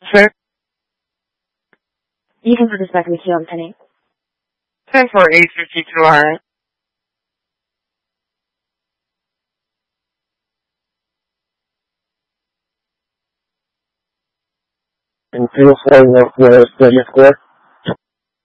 Sure. You can put this back in the queue. I'm pending. 10-4-8-52-R. And 204 Northwest 30th Square.